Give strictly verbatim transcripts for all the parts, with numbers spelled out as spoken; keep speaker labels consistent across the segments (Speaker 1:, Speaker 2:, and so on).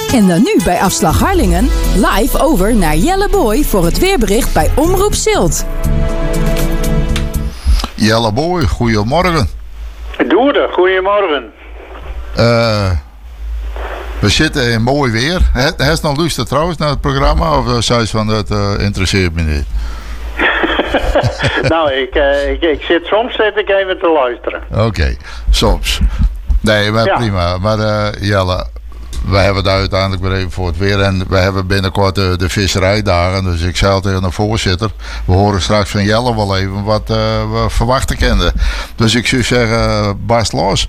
Speaker 1: En dan nu bij Afslag Harlingen live over naar Jelle Boy voor het weerbericht bij Omroep Zilt.
Speaker 2: Jelle Boy, goedemorgen.
Speaker 3: Doerde, goedemorgen.
Speaker 2: Uh, we zitten in mooi weer. Hij is nog luisterd trouwens naar het programma of zei ze van dat uh, interesseert me niet?
Speaker 3: nou, ik, uh, ik, ik zit soms zit ik even te luisteren.
Speaker 2: Oké, okay, soms. Nee, maar ja. Prima. Maar uh, Jelle, we hebben het uiteindelijk weer even voor het weer. En we hebben binnenkort de, de visserijdagen. Dus ik zei al tegen de voorzitter, we horen straks van Jelle wel even wat uh, we verwachten kenden. Dus ik zou zeggen, barst los.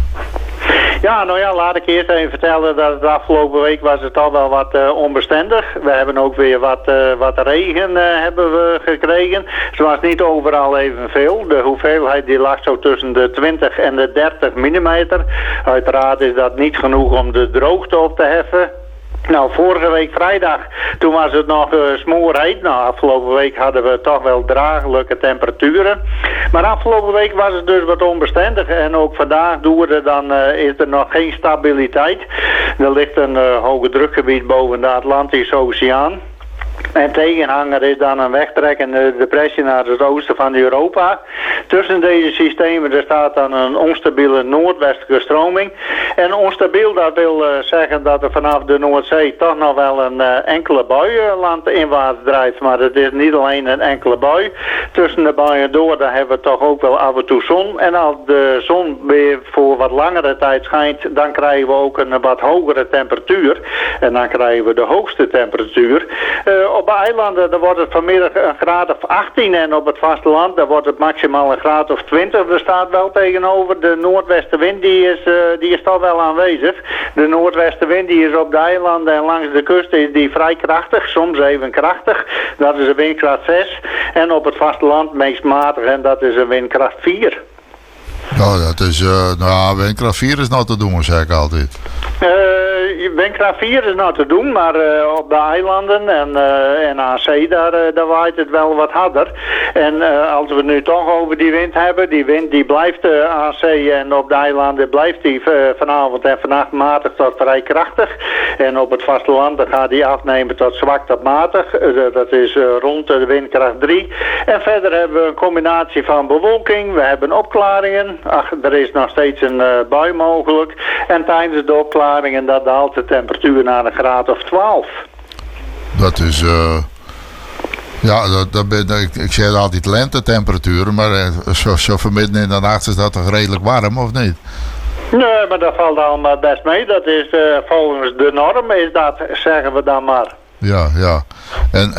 Speaker 3: Ja, nou ja, laat ik eerst even vertellen dat de afgelopen week was het al wel wat uh, onbestendig. We hebben ook weer wat, uh, wat regen uh, hebben we gekregen. Het was niet overal evenveel. De hoeveelheid die lag zo tussen de twintig en de dertig millimeter. Uiteraard is dat niet genoeg om de droogte op te heffen. Nou, vorige week vrijdag, toen was het nog uh, smoorheet. Nou, afgelopen week hadden we toch wel draaglijke temperaturen. Maar afgelopen week was het dus wat onbestendig. En ook vandaag doerde, dan uh, is er nog geen stabiliteit. Er ligt een uh, hoge drukgebied boven de Atlantische Oceaan. En tegenhanger is dan een wegtrekkende depressie naar het oosten van Europa. Tussen deze systemen er staat dan een onstabiele noordwestelijke stroming. En onstabiel, dat wil uh, zeggen dat er vanaf de Noordzee toch nog wel een uh, enkele bui uh, landinwaarts drijft. Maar het is niet alleen een enkele bui. Tussen de buien door, daar hebben we toch ook wel af en toe zon. En als de zon weer voor wat langere tijd schijnt, dan krijgen we ook een wat hogere temperatuur. En dan krijgen we de hoogste temperatuur. Uh, op de eilanden dan wordt het vanmiddag een graad of achttien en op het vasteland dan wordt het maximaal een graad of twintig. Er staat wel tegenover de noordwestenwind, die is, uh, die is toch wel aanwezig. De noordwestenwind die is op de eilanden en langs de kust is die vrij krachtig, soms even krachtig. Dat is een windkracht zes. En op het vasteland meest matig en dat is een windkracht vier.
Speaker 2: Nou, dat is, uh, nou, windkracht vier is nou te doen, zeg ik altijd.
Speaker 3: Uh, windkracht vier is nou te doen, maar uh, op de eilanden en, uh, en aan zee, daar, uh, daar waait het wel wat harder. En uh, als we het nu toch over die wind hebben, die wind die blijft uh, aan zee en op de eilanden blijft die uh, vanavond en vannacht matig tot vrij krachtig. En op het vasteland dan gaat die afnemen tot zwak tot matig. Uh, dat is uh, rond de windkracht drie. En verder hebben we een combinatie van bewolking, we hebben opklaringen. Ach, er is nog steeds een uh, bui mogelijk. En tijdens de opklaringen dat daalt de temperatuur naar een graad of twaalf.
Speaker 2: Dat is... Uh... Ja, dat, dat ben, ik, ik zeg altijd lentetemperaturen, maar uh, zo, zo vanmiddag in de nacht is dat toch redelijk warm, of niet?
Speaker 3: Nee, maar dat valt allemaal best mee. Dat is uh, volgens de norm, is dat, zeggen we dan maar.
Speaker 2: Ja, ja. En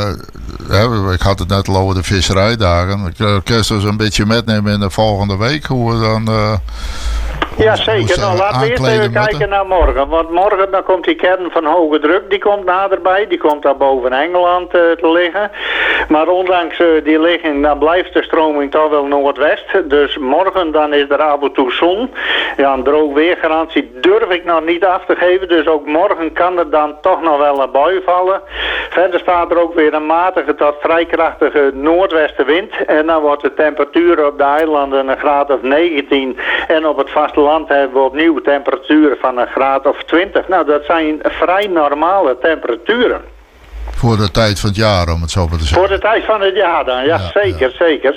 Speaker 2: uh, ik had het net al over de visserijdagen. Ik uh, kan ze een beetje metnemen in de volgende week, hoe we dan... Uh,
Speaker 3: Ja, zeker. Nou, laten we eerst even kijken naar morgen. Want morgen dan komt die kern van hoge druk, die komt naderbij. Die komt daar boven Engeland uh, te liggen. Maar ondanks uh, die ligging, dan blijft de stroming toch wel noordwest. Dus morgen dan is er af en toe zon. Ja, een droog weergarantie durf ik nog niet af te geven. Dus ook morgen kan er dan toch nog wel een bui vallen. Verder staat er ook weer een matige tot vrij krachtige noordwestenwind. En dan wordt de temperatuur op de eilanden een graad of negentien. En op het vasteland land hebben we opnieuw temperaturen van een graad of twintig. Nou, dat zijn vrij normale temperaturen.
Speaker 2: Voor de tijd van het jaar, om het zo maar te zeggen.
Speaker 3: Voor de tijd van het jaar dan, ja, ja zeker, ja. zeker.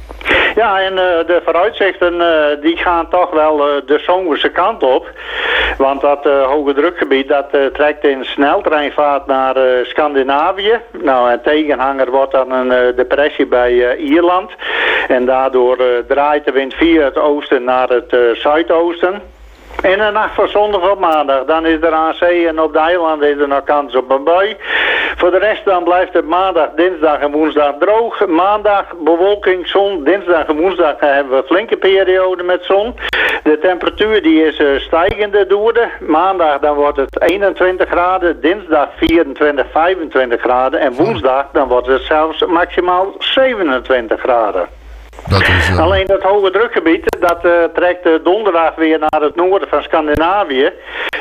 Speaker 3: Ja, en uh, de vooruitzichten uh, die gaan toch wel uh, de zomerse kant op. Want dat uh, hoge drukgebied dat uh, trekt in sneltreinvaart naar uh, Scandinavië. Nou, en tegenhanger wordt dan een uh, depressie bij uh, Ierland. En daardoor uh, draait de wind via het oosten naar het uh, zuidoosten. In de nacht van zondag op maandag, dan is er aan zee en op de eilanden is er nog kans op een bui. Voor de rest dan blijft het maandag, dinsdag en woensdag droog. Maandag bewolking, zon, dinsdag en woensdag hebben we flinke periode met zon. De temperatuur die is uh, stijgende doorde. Maandag dan wordt het eenentwintig graden, dinsdag vierentwintig, vijfentwintig graden en woensdag dan wordt het zelfs maximaal zevenentwintig graden.
Speaker 2: Dat is, uh...
Speaker 3: Alleen dat hoge drukgebied, dat uh, trekt uh, donderdag weer naar het noorden van Scandinavië.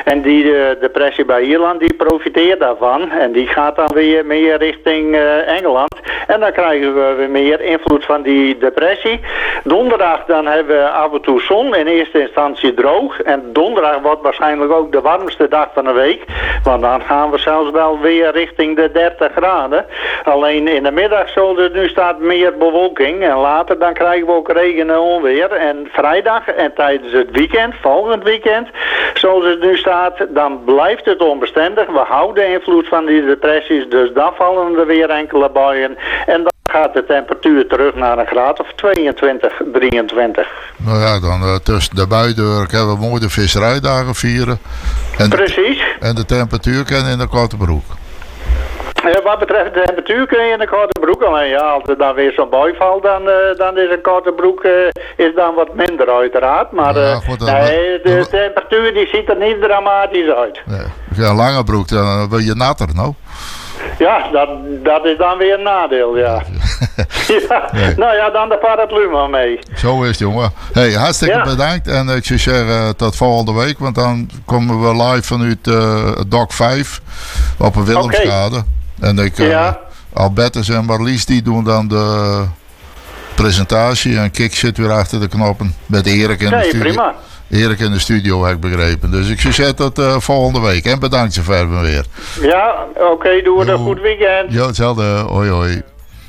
Speaker 3: En die de depressie bij Ierland, die profiteert daarvan. En die gaat dan weer meer richting uh, Engeland. En dan krijgen we weer meer invloed van die depressie. Donderdag dan hebben we af en toe zon, in eerste instantie droog. En donderdag wordt waarschijnlijk ook de warmste dag van de week. Want dan gaan we zelfs wel weer richting de dertig graden. Alleen in de middag, zoals het nu staat, meer bewolking. En later dan krijgen we ook regen en onweer. En vrijdag en tijdens het weekend, volgend weekend, zoals het nu staat, dan blijft het onbestendig. We houden invloed van die depressies, dus dan vallen er weer enkele buien. En dan gaat de temperatuur terug naar een graad of tweeëntwintig, drieëntwintig.
Speaker 2: Nou ja, dan uh, tussen de buideur kunnen we mooi de visserijdagen vieren. En
Speaker 3: Precies.
Speaker 2: De, en de temperatuur kennen in de korte broek.
Speaker 3: Ja, wat betreft de temperatuur kun je in een korte broek. Alleen ja, als er dan weer zo'n bui valt, dan, uh, dan is een korte broek uh, is dan wat minder uiteraard. Maar uh, ja, goed, dan, nee, de dan, temperatuur die ziet er niet dramatisch uit.
Speaker 2: Nee. Ja, een lange broek, dan wil je natter, nou?
Speaker 3: Ja, dat, dat is dan weer een nadeel, ja. ja. Nee. Nou ja, dan de paraplu maar mee.
Speaker 2: Zo is het, jongen. Hey, hartstikke ja. bedankt. En ik zou zeggen tot volgende week. Want dan komen we live vanuit uh, Dock vijf op een Willemskade. Okay. En ik, uh, ja. Albertus en Marlies die doen dan de presentatie. En Kik zit weer achter de knoppen. Met Erik in nee, de studio. Prima. Erik in de studio, heb ik begrepen. Dus ik zou zeggen tot uh, volgende week. En bedankt zover weer.
Speaker 3: Ja, oké. Okay, doen we een goed weekend.
Speaker 2: Ja, hetzelfde. Hoi, hoi.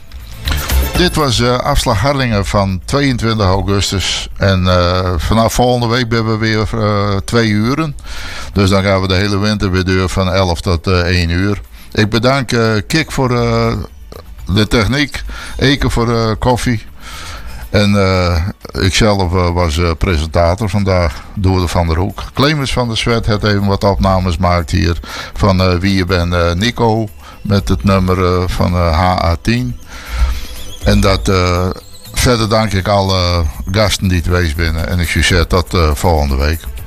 Speaker 2: Dit was uh, Afslag Harlingen van tweeëntwintig augustus. En uh, vanaf volgende week hebben we weer uh, twee uren. Dus dan gaan we de hele winter weer door van elf tot uh, één uur. Ik bedank uh, Kik voor uh, de techniek. Eke voor uh, koffie. En uh, ikzelf uh, was uh, presentator vandaag, Doorde van der Hoek. Clemens van der Zwet heeft even wat opnames gemaakt hier van uh, Wie je bent, uh, Nico. Met het nummer uh, van uh, H A tien. En dat uh, verder dank ik alle gasten die het wees binnen. En ik zou zeggen tot uh, volgende week.